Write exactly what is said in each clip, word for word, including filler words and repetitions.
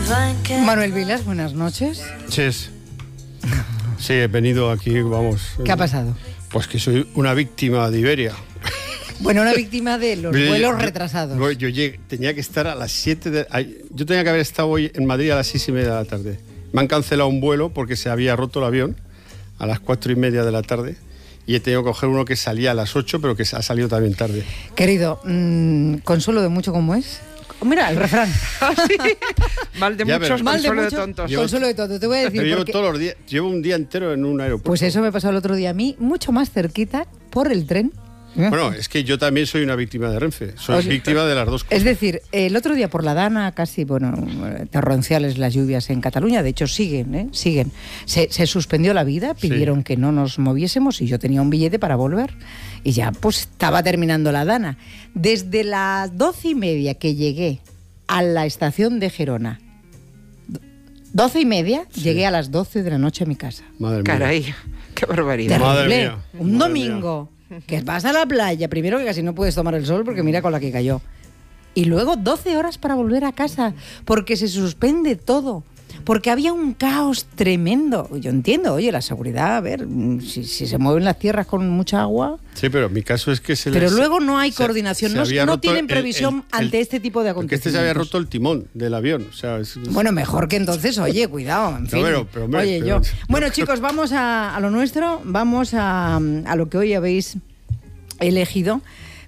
Manuel Vilas, buenas noches. Ches. Sí, he venido aquí, vamos. ¿Qué ha pasado? Pues que soy una víctima de Iberia. Bueno, una víctima de los yo, vuelos yo, retrasados. Yo, yo llegué, tenía que estar a las siete de... Yo tenía que haber estado hoy en Madrid a las seis y media de la tarde. Me han cancelado un vuelo porque se había roto el avión a las cuatro y media de la tarde. Y he tenido que coger uno que salía a las ocho, pero que ha salido también tarde. Querido, mmm, ¿consuelo de mucho como es? Mira, el refrán. Sí. Mal de ya, muchos, mal de consuelo mucho, de tontos. Llevo, consuelo de tontos, te voy a decir. Pero llevo porque... todos los días, llevo un día entero en un aeropuerto. Pues eso me pasó el otro día a mí, mucho más cerquita, por el tren. Bueno, es que yo también soy una víctima de Renfe. Soy o sea, víctima de las dos cosas. Es decir, el otro día por la Dana, casi, bueno, torrenciales las lluvias en Cataluña, de hecho siguen, ¿eh? Siguen. Se, se suspendió la vida, pidieron sí. que no nos moviésemos y yo tenía un billete para volver. Y ya, pues, estaba terminando la Dana. Desde las doce y media que llegué a la estación de Gerona, doce y media, sí. llegué a las doce de la noche a mi casa. Madre mía. Caray, qué barbaridad. Terrible. Madre mía. Un Madre domingo. Mía. Que vas a la playa, primero que casi no puedes tomar el sol porque mira con la que cayó. Y luego doce horas para volver a casa, porque se suspende todo, porque había un caos tremendo. Yo entiendo, oye, la seguridad, a ver, si, si se mueven las tierras con mucha agua... Sí, pero mi caso es que se Pero les, luego no hay se, coordinación, se no, no tienen el, previsión el, el, ante este tipo de acontecimientos. Porque este se había roto el timón del avión. O sea, es, es... Bueno, mejor que entonces, oye, cuidado, en fin. No, pero, pero, hombre, oye, pero, yo... Bueno, chicos, vamos a, a lo nuestro, vamos a, a lo que hoy habéis... elegido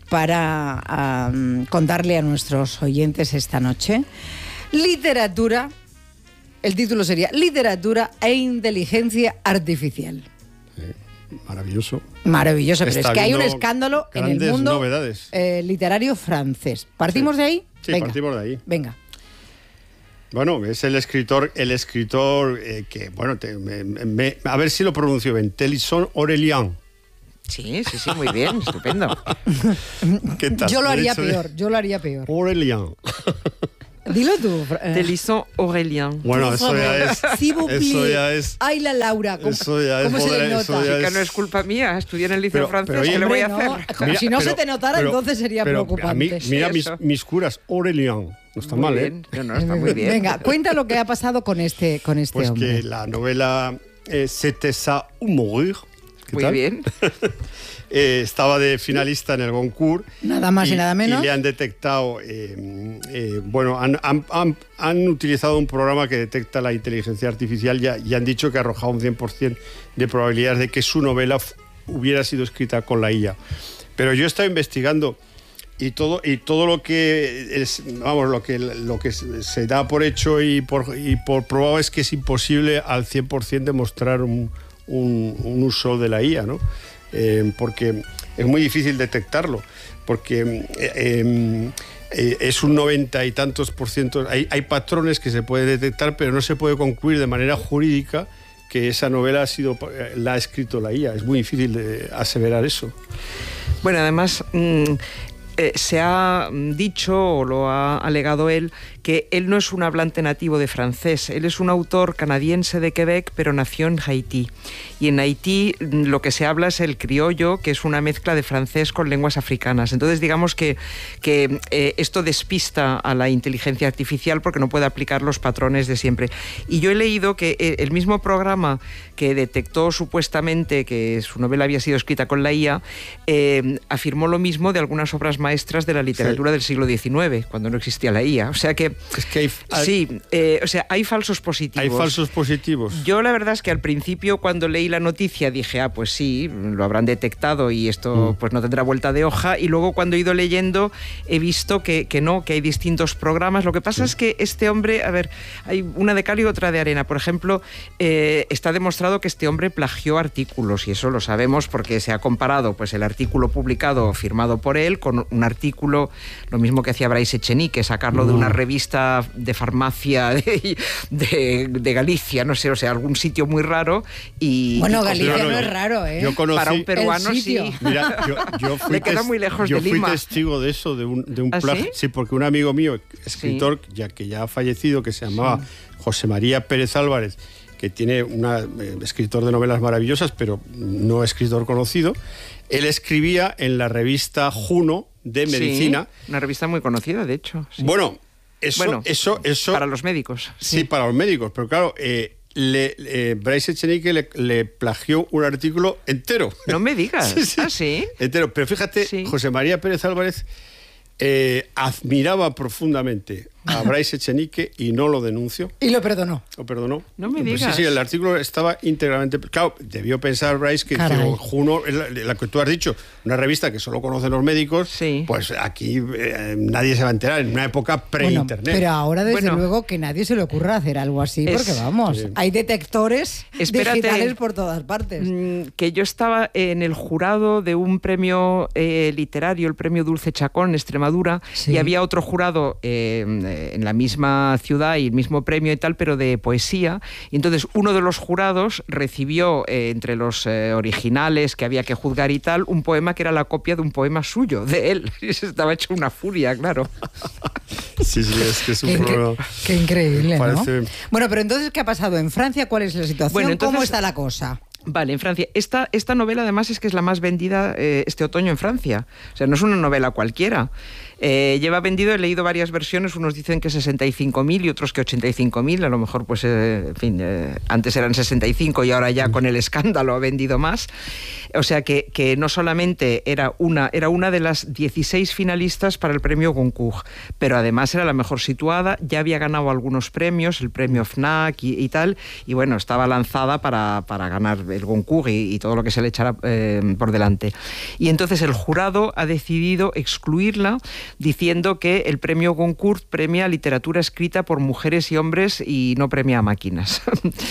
para um, contarle a nuestros oyentes esta noche. Literatura, el título sería Literatura e Inteligencia Artificial. Eh, maravilloso. Maravilloso, pero Está es que hay un escándalo en el mundo eh, literario francés. ¿Partimos sí. de ahí? Sí, Venga. partimos de ahí. Venga. Bueno, es el escritor, el escritor eh, que, bueno, te, me, me, a ver si lo pronuncio bien, Télisson Aurélien. Sí, sí, sí, muy bien, estupendo. ¿Qué tal? Yo lo haría peor, yo lo haría peor. Aurélien. Dilo tú. Eh. Télisson Aurélien. Bueno, eso ya es... Sí, eso ya es... Ay, la Laura, ¿cómo, eso ya es ¿cómo se le nota? Eso ya es... que no es culpa mía, estudié en el liceo pero, francés, pero, oye, ¿qué le voy a no, hacer? Mira, si no pero, se te notara, pero, entonces sería pero, preocupante. A mí, mira mis, mis curas, Aurélien. No está muy mal, bien. ¿eh? No, no, está muy bien. Venga, cuenta lo que ha pasado con este, con este pues hombre. Pues que la novela eh, C'était ça ou mourir. Muy tal? bien. eh, estaba de finalista en el Goncourt. Nada más y, y nada menos. Y le han detectado, eh, eh, bueno, han, han, han, han utilizado un programa que detecta la inteligencia artificial y, y han dicho que ha arrojado un cien por ciento de probabilidades de que su novela hubiera sido escrita con la I A. Pero yo he estado investigando y todo, y todo lo que es, vamos, lo que, lo que se da por hecho y por, y por probado es que es imposible al cien por ciento demostrar un Un, un uso de la I A, ¿no? Eh, porque es muy difícil detectarlo, porque eh, eh, es un noventa y tantos por ciento, hay, hay patrones que se pueden detectar, pero no se puede concluir de manera jurídica que esa novela ha sido, la ha escrito la I A. Es muy difícil de aseverar eso. Bueno, además... Mmm... Eh, se ha dicho, o lo ha alegado él, que él no es un hablante nativo de francés. Él es un autor canadiense de Quebec, pero nació en Haití. Y en Haití lo que se habla es el criollo, que es una mezcla de francés con lenguas africanas. Entonces, digamos que, que eh, esto despista a la inteligencia artificial porque no puede aplicar los patrones de siempre. Y yo he leído que el mismo programa que detectó supuestamente que su novela había sido escrita con la I A, eh, afirmó lo mismo de algunas obras maestras de la literatura sí. del siglo diecinueve, cuando no existía la I A. O sea que... Es que hay, hay, sí, eh, o sea, hay falsos positivos. Hay falsos positivos. Yo la verdad es que al principio cuando leí la noticia dije, ah, pues sí, lo habrán detectado y esto mm. pues no tendrá vuelta de hoja. Y luego cuando he ido leyendo he visto que, que no, que hay distintos programas. Lo que pasa sí. es que este hombre, a ver, hay una de cal y otra de arena. Por ejemplo, eh, está demostrado que este hombre plagió artículos y eso lo sabemos porque se ha comparado pues el artículo publicado firmado por él con un artículo, lo mismo que hacía Bryce Echenique, sacarlo mm. de una revista de farmacia de, de, de Galicia, no sé, o sea, algún sitio muy raro y... Bueno, y Galicia no, no, no es raro, ¿eh? Yo conocí, para un peruano sí. Mira, yo, yo fui, Le queda muy lejos yo de Lima. fui testigo de eso, de un, de un ¿Ah, plagio. sí? Sí, porque un amigo mío, escritor, sí. ya que ya ha fallecido, que se llamaba sí. José María Pérez Álvarez, que tiene un eh, escritor de novelas maravillosas, pero no escritor conocido, él escribía en la revista Juno de Medicina. Sí, una revista muy conocida, de hecho. Sí. Bueno, Eso, bueno, eso, eso, para los médicos. Sí, sí, para los médicos, pero claro, eh, le, eh, Bryce Echenique le, le plagió un artículo entero. No me digas. Sí, sí, ¿Ah, sí? Entero. Pero fíjate, sí. José María Pérez Álvarez eh, admiraba profundamente a Bryce Echenique y no lo denunció. Y lo perdonó. Lo perdonó. No me pues digas. Sí, sí, el artículo estaba íntegramente... Claro, debió pensar Bryce que digo, Juno, la, la que tú has dicho, una revista que solo conocen los médicos, sí. pues aquí eh, nadie se va a enterar, en una época pre-internet. Bueno, pero ahora, desde bueno, luego, que nadie se le ocurra hacer algo así, es, porque vamos, sí. hay detectores Espérate, digitales por todas partes. Que yo estaba en el jurado de un premio eh, literario, el premio Dulce Chacón en Extremadura, sí. y había otro jurado eh, en la misma ciudad y el mismo premio y tal, pero de poesía. Y entonces uno de los jurados recibió, eh, entre los eh, originales que había que juzgar y tal, un poema que era la copia de un poema suyo, de él. Y se estaba hecho una furia, claro. Sí, sí, es que es un qué, problema. Qué, qué increíble, Parece... ¿no? Bueno, pero entonces, ¿qué ha pasado en Francia? ¿Cuál es la situación? Bueno, entonces, ¿cómo está la cosa? Vale, en Francia. Esta, esta novela además es que es la más vendida eh, este otoño en Francia. O sea, no es una novela cualquiera. Eh, lleva vendido, he leído varias versiones, unos dicen que sesenta y cinco mil y otros que ochenta y cinco mil, a lo mejor pues, eh, en fin, eh, antes eran sesenta y cinco y ahora ya con el escándalo ha vendido más. O sea que, que no solamente era una, era una de las dieciséis finalistas para el premio Goncourt, pero además era la mejor situada, ya había ganado algunos premios, el premio FNAC y, y tal, y bueno, estaba lanzada para, para ganar el Goncourt y, y todo lo que se le echara eh, por delante. Y entonces el jurado ha decidido excluirla, diciendo que el premio Goncourt premia literatura escrita por mujeres y hombres y no premia a máquinas.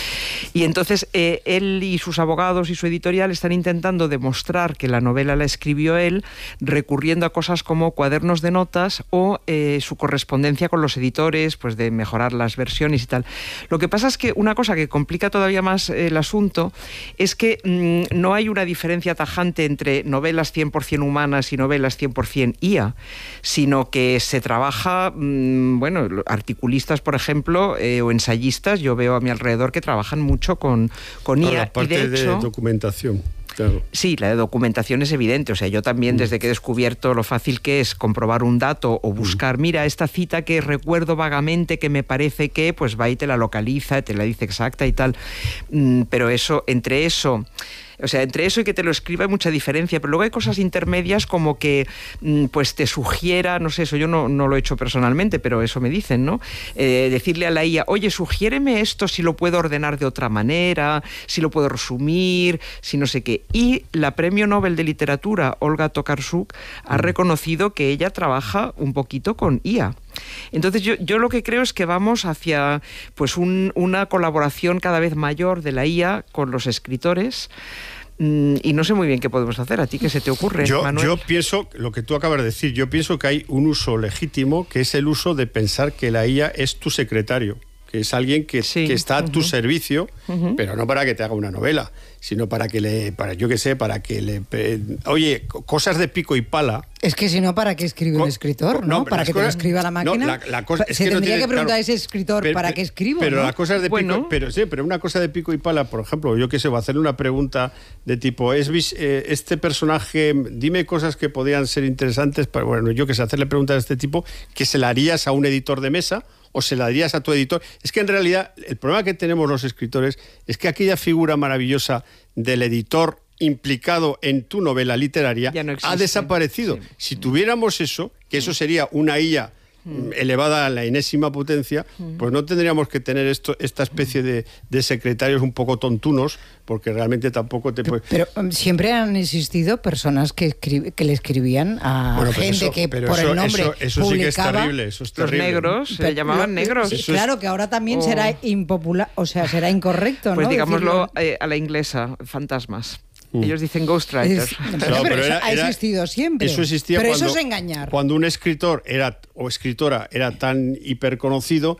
Y entonces eh, él y sus abogados y su editorial están intentando demostrar que la novela la escribió él, recurriendo a cosas como cuadernos de notas o eh, su correspondencia con los editores, pues de mejorar las versiones y tal. Lo que pasa es que una cosa que complica todavía más el asunto es que mmm, no hay una diferencia tajante entre novelas cien por cien humanas y novelas cien por cien I A, sino que se trabaja, mmm, bueno, articulistas, por ejemplo, eh, o ensayistas, yo veo a mi alrededor que trabajan mucho con, con I A. La parte y de, hecho, de documentación. Claro. Sí, la de documentación es evidente. O sea, yo también, mm. desde que he descubierto lo fácil que es comprobar un dato o buscar, mm. mira, esta cita que recuerdo vagamente, que me parece que, pues va y te la localiza, te la dice exacta y tal. Mm, pero eso, entre eso... O sea, entre eso y que te lo escriba hay mucha diferencia, pero luego hay cosas intermedias como que pues te sugiera, no sé, eso yo no, no lo he hecho personalmente, pero eso me dicen, ¿no? Eh, decirle a la I A, oye, sugiéreme esto si lo puedo ordenar de otra manera, si lo puedo resumir, si no sé qué. Y la Premio Nobel de Literatura, Olga Tokarczuk, ha reconocido que ella trabaja un poquito con I A. Entonces yo, yo lo que creo es que vamos hacia pues un, una colaboración cada vez mayor de la I A con los escritores mm, y no sé muy bien qué podemos hacer. ¿A ti qué se te ocurre, yo, Manuel? Yo pienso, lo que tú acabas de decir, yo pienso que hay un uso legítimo, que es el uso de pensar que la I A es tu secretario, que es alguien que, sí. que está a tu uh-huh. servicio, uh-huh. pero no para que te haga una novela, sino para que le, para yo qué sé, para que le... Eh, oye, cosas de pico y pala... Es que si no, ¿para qué escribe un escritor? ¿no? no ¿Para que cosas, te lo escriba la máquina? No, la, la cosa, es Se que tendría no tiene, que preguntar claro, a ese escritor, pero, ¿para qué escribo? Pero ¿no? las cosas de bueno. pico... Pero sí, pero una cosa de pico y pala, por ejemplo, yo qué sé, voy a hacerle una pregunta de tipo, es eh, este personaje, dime cosas que podrían ser interesantes, para, bueno, yo qué sé, hacerle preguntas de este tipo, que se la harías a un editor de mesa o se la darías a tu editor. Es que en realidad el problema que tenemos los escritores es que aquella figura maravillosa del editor implicado en tu novela literaria no ha desaparecido. Sí. Si tuviéramos eso, que eso sería una I A mm. elevada a la enésima potencia, mm. pues no tendríamos que tener esto, esta especie de, de secretarios un poco tontunos, porque realmente tampoco te puede... Pero, pero siempre han existido personas que, escri que le escribían a bueno, gente eso, que por eso, el nombre eso, eso publicaba... sí que es terrible, eso es terrible. Los negros se pero, llamaban lo, negros. Eso claro, es... que ahora también oh. será impopular, o sea, será incorrecto, pues ¿no? Pues digámoslo eh, a la inglesa, fantasmas. Mm. Ellos dicen ghostwriters. Es, no, pero, pero era, ha existido era, siempre. Eso existía pero cuando, eso es engañar. Cuando un escritor era o escritora era tan hiperconocido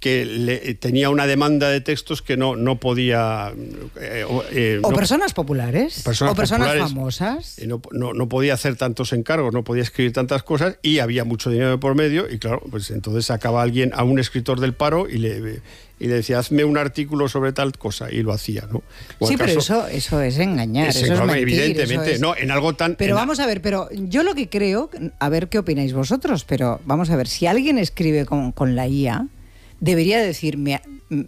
que le, tenía una demanda de textos que no, no podía... Eh, eh, o no, personas populares, personas o personas populares, famosas. Eh, no, no, no podía hacer tantos encargos, no podía escribir tantas cosas y había mucho dinero de por medio y claro, pues entonces sacaba a alguien, a un escritor del paro y le, y le decía, hazme un artículo sobre tal cosa y lo hacía, ¿no? O sí, pero caso, eso, eso es engañar, ese, eso es mentir, evidentemente, eso es... no, en algo tan... Pero en... vamos a ver, pero yo lo que creo, a ver qué opináis vosotros, pero vamos a ver, si alguien escribe con, con la I A, debería decir, me,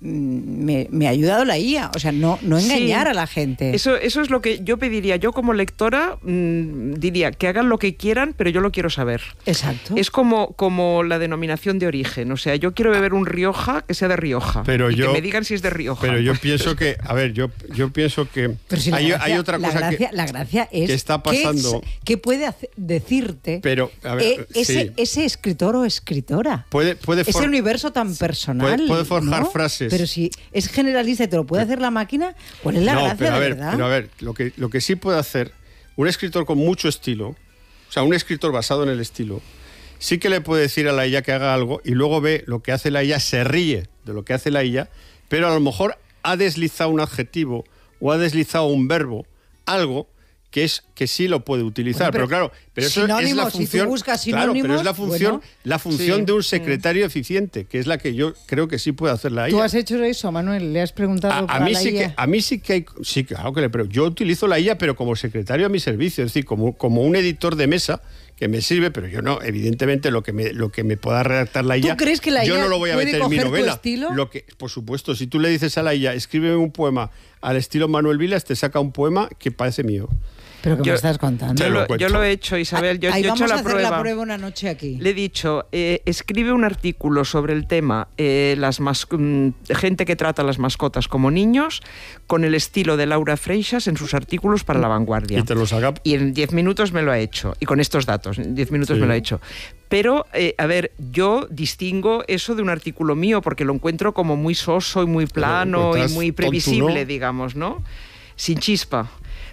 me, me ha ayudado la I A, o sea, no, no engañar sí, a la gente. Eso, eso es lo que yo pediría. Yo como lectora mmm, diría que hagan lo que quieran, pero yo lo quiero saber. Exacto. Es como, como la denominación de origen, o sea, yo quiero beber un Rioja que sea de Rioja, pero y yo, que me digan si es de Rioja. Pero yo pienso que, a ver, yo, yo pienso que si hay, gracia, hay otra cosa la gracia, que, la gracia es que está pasando. ¿Qué puede hacer, decirte pero, a ver, eh, ese, sí. ese escritor o escritora? Puede, puede ese universo tan personal. Puede, puede forjar ¿no? frases. Pero si es generalista y te lo puede hacer la máquina, ¿cuál es la no, gracia pero a de ver, verdad? Pero a ver, lo que, lo que sí puede hacer un escritor con mucho estilo, o sea, un escritor basado en el estilo, sí que le puede decir a la I A que haga algo y luego ve lo que hace la I A, se ríe de lo que hace la I A, pero a lo mejor ha deslizado un adjetivo o ha deslizado un verbo, algo que es que sí lo puede utilizar, bueno, pero, pero claro, pero eso es la función, si tú buscas claro, pero es la función, bueno, la función sí, de un secretario sí. eficiente, que es la que yo creo que sí puede hacer la I A. ¿Tú has hecho eso, Manuel? ¿Le has preguntado a, a para mí la sí I A? que a mí sí que hay, sí, claro que le pero yo utilizo la I A, pero como secretario a mi servicio, es decir, como como un editor de mesa que me sirve, pero yo no, evidentemente lo que me lo que me pueda redactar la I A, ¿tú crees que la I A yo no lo voy a meter en mi novela. Estilo? Lo que, por supuesto, si tú le dices a la I A, escríbeme un poema al estilo Manuel Vilas, te saca un poema que parece mío. ¿Pero qué yo, me estás contando? Yo lo, yo lo he hecho, Isabel. Yo, Ahí yo he vamos hecho la a hacer prueba. la prueba una noche aquí. Le he dicho, eh, escribe un artículo sobre el tema eh, las mas gente que trata a las mascotas como niños, con el estilo de Laura Freixas en sus artículos para La Vanguardia. Y te lo saca. Y en diez minutos me lo ha hecho. Y con estos datos, en diez minutos sí. me lo ha hecho. Pero, eh, a ver, yo distingo eso de un artículo mío porque lo encuentro como muy soso y muy plano y muy previsible, tonto, ¿no? digamos, ¿no? Sin chispa.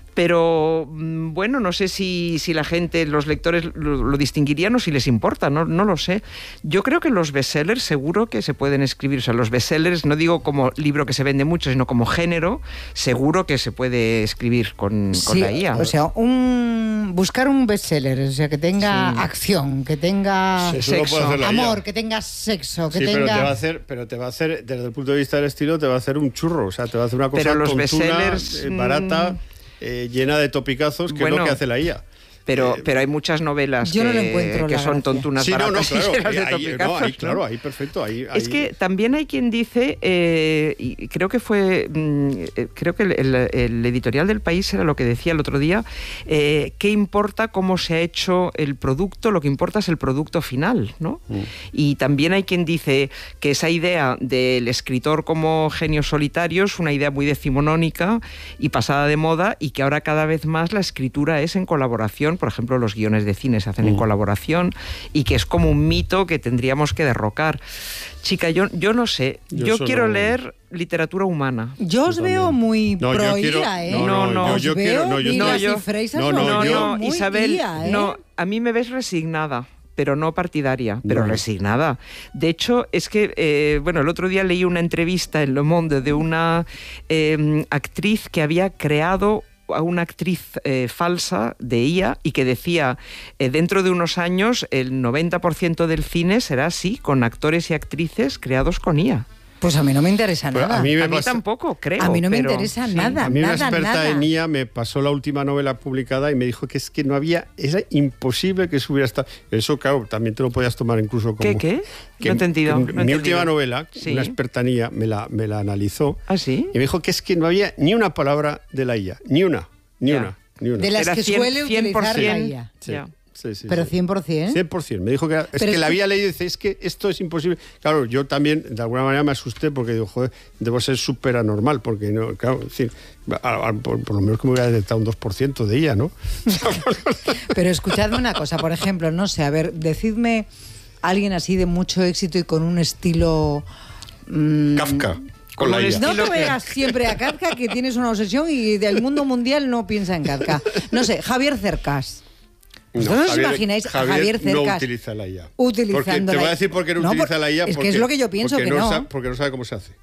Pero bueno, no sé si, si la gente, los lectores lo, lo distinguirían o si les importa, no, no lo sé. Yo creo que los bestsellers seguro que se pueden escribir, o sea, los bestsellers, no digo como libro que se vende mucho, sino como género, seguro que se puede escribir con, sí, con la I A. O sea, un, buscar un bestseller, o sea, que tenga sí. acción, que tenga sí, sexo, amor, que tenga sexo, que sí, tenga... pero te va a hacer, pero te va a hacer, desde el punto de vista del estilo, te va a hacer un churro, o sea, te va a hacer una cosa pero los tontuna, bestsellers, eh, barata... Mmm... Eh, llena de topicazos, que bueno, es lo que hace la I A. Pero, eh, pero hay muchas novelas yo que, no lo encuentro que son tontunas sí, baratas no, no, claro, y de ahí, topicazos, no, ahí, ¿no? claro, ahí perfecto. Ahí, ahí... Es que también hay quien dice, eh, y creo que fue, mmm, creo que el, el, el editorial del País era lo que decía el otro día, eh, ¿qué importa cómo se ha hecho el producto? Lo que importa es el producto final, ¿no? Mm. Y también hay quien dice que esa idea del escritor como genio solitario es una idea muy decimonónica y pasada de moda y que ahora cada vez más la escritura es en colaboración, por ejemplo, los guiones de cine se hacen mm. en colaboración y que es como un mito que tendríamos que derrocar. Chica, yo, yo no sé, yo, yo quiero no... leer literatura humana. Yo os yo veo muy no, pro quiero, I A, ¿eh? No, no, no. Yo, yo quiero, no, yo no, yo, no, no, no, no, Isabel, I A, ¿eh? no, a mí me ves resignada. Pero no partidaria, pero no. resignada. De hecho, es que, eh, bueno, el otro día leí una entrevista en Le Monde de una eh, actriz que había creado a una actriz eh, falsa de I A y que decía, eh, dentro de unos años el noventa por ciento del cine será así, con actores y actrices creados con I A. Pues a mí no me interesa pues nada. A mí, me a mí pasa... tampoco, creo. A mí no me pero... interesa sí. nada, A mí nada, una experta nada. en I A me pasó la última novela publicada y me dijo que es que no había, era imposible que eso hubiera estado... Eso, claro, también te lo podías tomar incluso como... ¿Qué, qué? Que, no he entendido. Que, no mi entendido. última novela, sí. una experta en I A, me la, me la analizó. ¿Ah, sí? Y me dijo que es que no había ni una palabra de la I A, ni una, ni ya. una. Ni una. De las Era que cien, suele cien por ciento, utilizar la I A. Sí. Ya. Sí, sí, pero sí. cien por ciento. cien por ciento. Me dijo que era, es pero que es la que... había leído y dice, es que esto es imposible. Claro, yo también de alguna manera me asusté porque digo, joder, debo ser súper anormal, porque no, claro, es decir, a, a, por, por lo menos que me hubiera detectado un dos por ciento de ella, ¿no? Pero escuchadme una cosa, por ejemplo, no sé, a ver, decidme alguien así de mucho éxito y con un estilo... Mmm, Kafka. Con la I A. No te veas siempre a Kafka, que tienes una obsesión y del mundo mundial no piensa en Kafka. No sé, Javier Cercas. ¿Vosotros no, os imagináis Javier a Javier Cercas no utiliza la I A? Utilizando porque, te voy a decir por qué no, no utiliza por, la I A. Es porque, que es lo que yo pienso que no. no sabe, porque no sabe cómo se hace.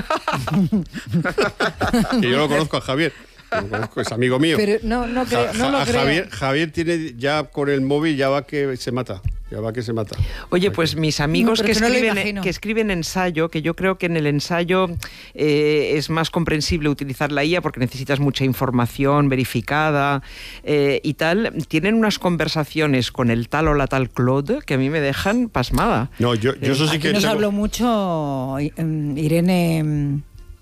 Que yo lo conozco a Javier. Lo conozco, es amigo mío. Pero no, no, creo, ja, no lo a creo. Javier, Javier tiene ya con el móvil, ya va que se mata. Ya va que se mata. Oye, pues mis amigos no, que, que, escriben, no que escriben ensayo, que yo creo que en el ensayo eh, es más comprensible utilizar la I A porque necesitas mucha información verificada eh, y tal, tienen unas conversaciones con el tal o la tal Claude que a mí me dejan pasmada. No, yo, yo eso sí Aquí que... nos tengo... habló mucho Irene...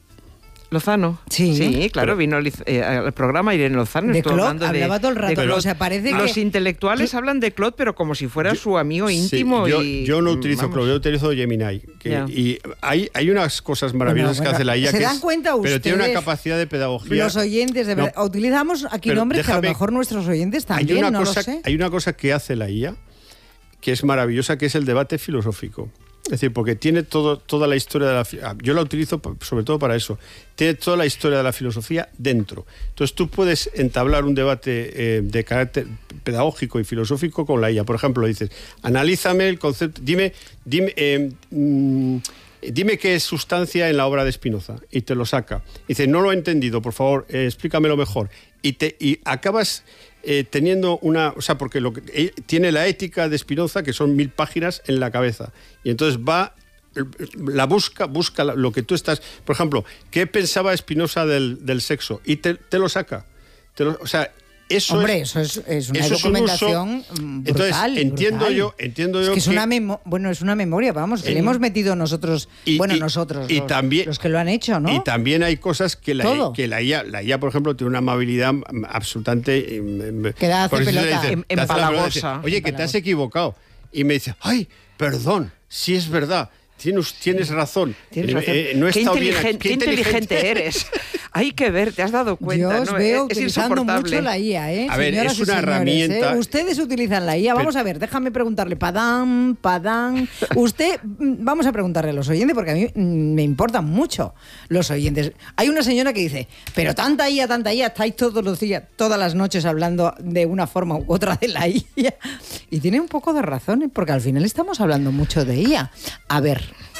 Lozano. Sí, sí claro, pero, vino al, eh, al programa Irene Lozano. De estuvo Claude, hablando de, hablaba todo el rato. de o sea, parece Los que... intelectuales hablan de Claude, pero como si fuera yo, su amigo íntimo. Sí, yo, y, yo no utilizo vamos. Claude, yo utilizo Gemini. Que, yeah. Y hay, hay unas cosas maravillosas bueno, bueno, que hace la I A. ¿Se que dan es, cuenta ustedes? Pero tiene una capacidad de pedagogía. Los oyentes, de verdad. No, utilizamos aquí nombres déjame, que a lo mejor nuestros oyentes también, hay una no cosa, lo sé. Hay una cosa que hace la I A que es maravillosa, que es el debate filosófico. Es decir, porque tiene todo, toda la historia de la... Yo la utilizo sobre todo para eso. Tiene toda la historia de la filosofía dentro. Entonces tú puedes entablar un debate eh, de carácter pedagógico y filosófico con la I A. Por ejemplo, dices, analízame el concepto... Dime, dime, eh, mm, dime qué es sustancia en la obra de Spinoza. Y te lo saca. Dice, no lo he entendido, por favor, eh, explícamelo mejor. Y, te, y acabas... Eh, teniendo una... O sea, porque lo que, eh, tiene la ética de Spinoza, que son mil páginas en la cabeza. Y entonces va... La busca, busca lo que tú estás... Por ejemplo, ¿qué pensaba Spinoza del, del sexo? Y te, te lo saca. Te lo, o sea... Eso Hombre, es, eso es, es una eso documentación es un brutal. Entonces, entiendo brutal. yo, entiendo yo es que es que, una memo bueno, es una memoria, vamos, que en, le hemos metido nosotros, y, bueno, y, nosotros, y los, también, los que lo han hecho, ¿no? Y también hay cosas que la, Todo. que la I A, la I A, por ejemplo, tiene una amabilidad absolutamente... Que da hace pelota. Dice, empalagosa. Oye, que te has equivocado. Y me dice, ay, perdón, sí es verdad. Tienes, tienes razón. Tienes razón. Eh, no qué, inteligente, bien, qué, qué inteligente, inteligente eres. Hay que ver, te has dado cuenta. Yo os ¿no? veo es utilizando mucho la I A, ¿eh? A ver, Señoras es una y señores, herramienta. ¿eh? Ustedes utilizan la I A. Vamos Pero... a ver, déjame preguntarle. Padán, padán. Usted, vamos a preguntarle a los oyentes, porque a mí me importan mucho los oyentes. Hay una señora que dice, pero tanta I A, tanta I A, estáis todos los días, todas las noches hablando de una forma u otra de la I A. Y tiene un poco de razón, ¿eh? Porque al final estamos hablando mucho de I A. A ver...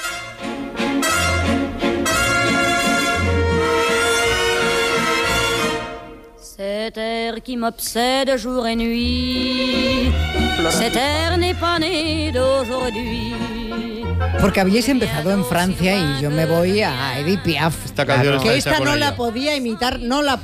Cet air qui m'obsède jour et nuit, cet air n'est pas né d'aujourd'hui. Porque habíais empezado en Francia y yo me voy a Edith Piaf. Esta canción claro. está Que esta con no ella. la podía imitar, no la